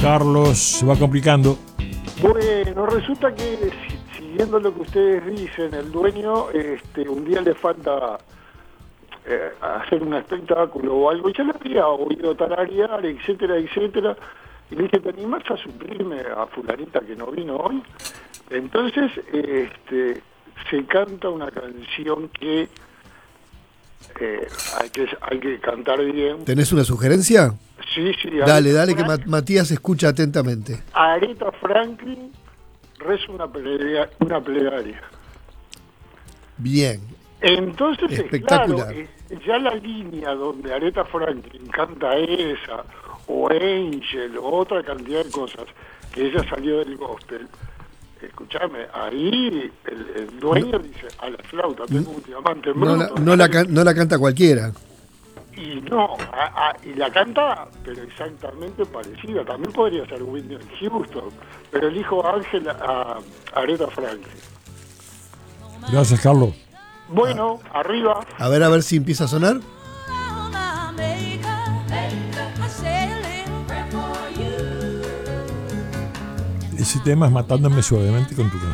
Carlos, se va complicando. Bueno, resulta que siguiendo lo que ustedes dicen, el dueño un día le falta hacer un espectáculo o algo, y ya le había oído tararear, etcétera, etcétera, y le dije, ¿te animás a suplirme a fulanita que no vino hoy? Entonces se canta una canción que hay que cantar bien. ¿Tenés una sugerencia? Sí, sí. Dale, que Matías escucha atentamente. Aretha Franklin reza una plegaria. Bien. Entonces, espectacular. claro, ya la línea donde Aretha Franklin canta esa, o Angel, o otra cantidad de cosas, que ella salió del gospel, escúchame, ahí el dueño dice, a la flauta, tengo un diamante en bruto. No la canta cualquiera. Y no, y la canta, pero exactamente parecida. También podría ser Whitney Houston, pero elijo Ángel a Aretha Franklin. Gracias, Carlos. Bueno, arriba. A ver si empieza a sonar. Ese tema es Matándome Suavemente con tu canción.